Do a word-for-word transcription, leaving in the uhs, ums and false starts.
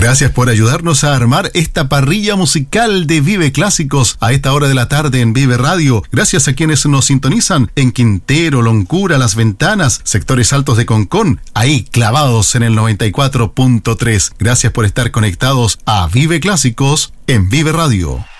Gracias por ayudarnos a armar esta parrilla musical de Vive Clásicos a esta hora de la tarde en Vive Radio. Gracias a quienes nos sintonizan en Quintero, Loncura, Las Ventanas, sectores altos de Concón, ahí clavados en el noventa y cuatro punto tres. Gracias por estar conectados a Vive Clásicos en Vive Radio.